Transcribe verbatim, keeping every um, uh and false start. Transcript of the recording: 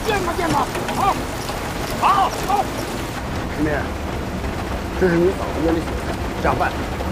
见吧见吧。好，好，好。师妹，这是你嫂子约的酒菜，下饭。